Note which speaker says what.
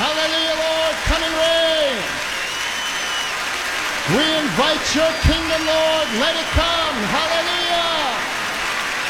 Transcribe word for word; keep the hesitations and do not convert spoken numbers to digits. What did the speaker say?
Speaker 1: Hallelujah, Lord. Come and reign. We invite your kingdom, Lord. Let it come.